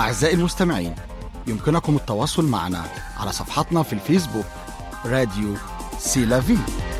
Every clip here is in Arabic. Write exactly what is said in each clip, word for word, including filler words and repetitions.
أعزائي المستمعين، يمكنكم التواصل معنا على صفحتنا في الفيسبوك راديو سيلافي.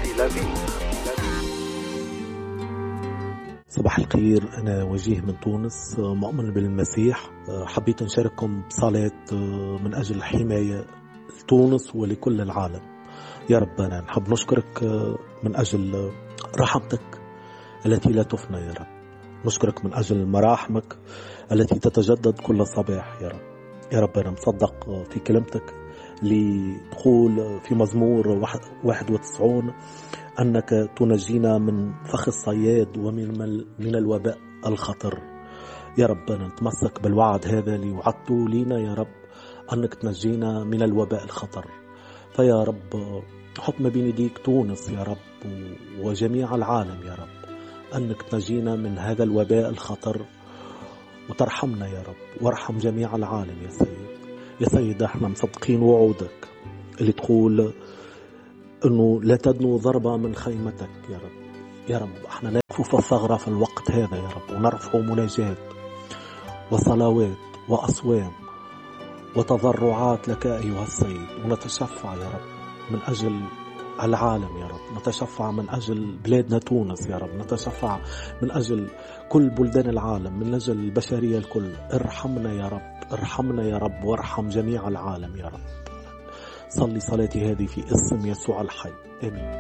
صباح الخير، أنا وجيه من تونس مؤمن بالمسيح. حبيت نشارككم بصلاة من أجل الحماية لتونس ولكل العالم. يا رب أنا نحب نشكرك من أجل رحمتك التي لا تفنى يا رب. نشكرك من أجل مراحمك التي تتجدد كل صباح يا رب. يا رب أنا مصدق في كلمتك اللي تقول في مزمور واحد وتسعون أنك تنجينا من فخ الصياد ومن من الوباء الخطر. يا رب أنا نتمسك بالوعد هذا اللي وعدته لينا يا رب، أنك تنجينا من الوباء الخطر. فيا رب حط ما بين يديك تونس يا رب وجميع العالم يا رب، أنك تنجينا من هذا الوباء الخطر وترحمنا يا رب، وارحم جميع العالم يا سيد. يا سيد احنا مصدقين وعودك اللي تقول انه لا تدنو ضربة من خيمتك يا رب. يا رب احنا نقف في الثغرة في الوقت هذا يا رب، ونرفع مناجات وصلوات وأصوام وتضرعات لك أيها السيد، ونتشفع يا رب من أجل العالم يا رب، نتشفع من أجل بلادنا تونس يا رب، نتشفع من أجل كل بلدان العالم، من أجل البشرية الكل. ارحمنا يا رب، ارحمنا يا رب، وارحم جميع العالم يا رب. صلي صلاتي هذه في اسم يسوع الحي، آمين.